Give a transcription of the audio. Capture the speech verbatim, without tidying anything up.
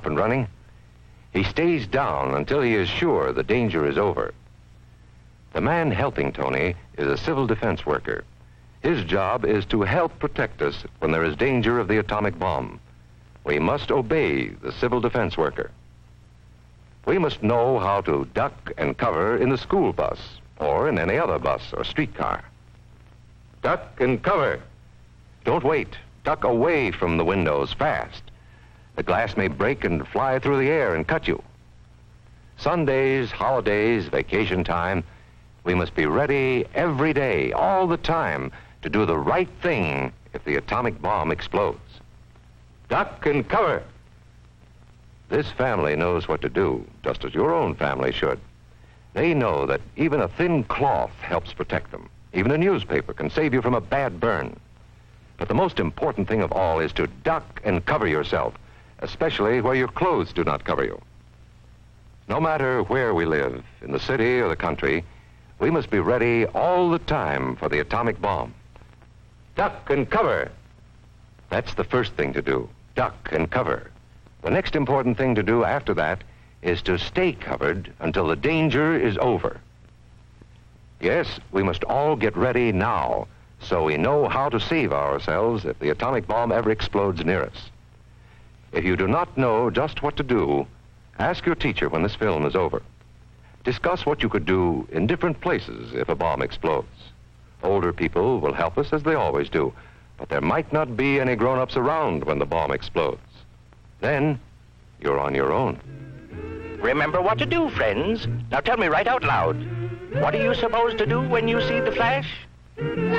and running. He stays down until he is sure the danger is over. The man helping Tony is a civil defense worker. His job is to help protect us when there is danger of the atomic bomb. We must obey the civil defense worker. We must know how to duck and cover in the school bus or in any other bus or streetcar. Duck and cover. Don't wait. Duck away from the windows fast. The glass may break and fly through the air and cut you. Sundays, holidays, vacation time, we must be ready every day, all the time, to do the right thing if the atomic bomb explodes. Duck and cover. This family knows what to do, just as your own family should. They know that even a thin cloth helps protect them. Even a newspaper can save you from a bad burn. But the most important thing of all is to duck and cover yourself, especially where your clothes do not cover you. No matter where we live, in the city or the country, we must be ready all the time for the atomic bomb. Duck and cover. That's the first thing to do, duck and cover. The next important thing to do after that is to stay covered until the danger is over. Yes, we must all get ready now so we know how to save ourselves if the atomic bomb ever explodes near us. If you do not know just what to do, ask your teacher when this film is over. Discuss what you could do in different places if a bomb explodes. Older people will help us as they always do, but there might not be any grown-ups around when the bomb explodes. Then, you're on your own. Remember what to do, friends. Now tell me right out loud. What are you supposed to do when you see the flash?